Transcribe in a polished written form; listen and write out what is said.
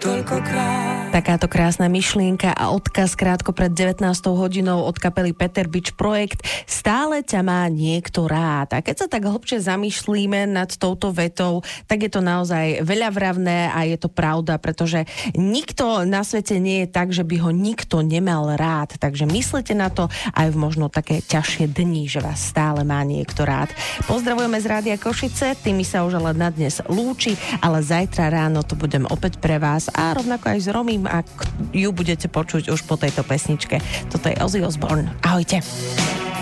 Takáto krásna myšlienka a odkaz krátko pred 19. hodinou od kapely Peter Bič projekt Stále ťa má niekto rád. A keď sa tak hlbšie zamýšlíme nad touto vetou, tak je to naozaj veľavravné a je to pravda, pretože nikto na svete nie je tak, že by ho nikto nemal rád. Takže myslete na to aj v možno také ťažšie dni, že vás stále má niekto rád. Pozdravujeme z Rádia Košice, tými sa už ale na dnes lúči, ale zajtra ráno to budem opäť pre vás a rovnako aj s Romím, ak ju budete počuť už po tejto pesničke. Toto je Ozzy Osbourne. Ahojte.